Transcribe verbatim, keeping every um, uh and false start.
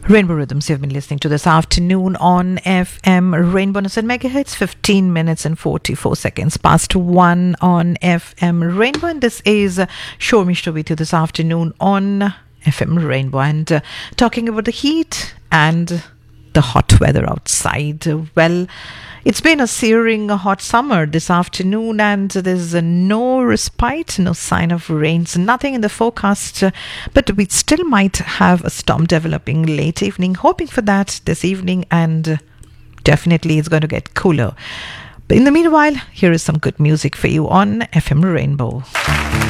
Rainbow Rhythms you've been listening to this afternoon on F M Rainbow one oh seven megahertz, fifteen minutes and forty-four seconds past one on F M Rainbow. And this is Show Me Shobito this afternoon on F M Rainbow. And uh, talking about the heat and the hot weather outside. Well, it's been a searing hot summer this afternoon, and there's uh, no respite, no sign of rains, nothing in the forecast, uh, but we still might have a storm developing late evening. Hoping for that this evening, and uh, definitely it's going to get cooler. But in the meanwhile, here is some good music for you on F M Rainbow.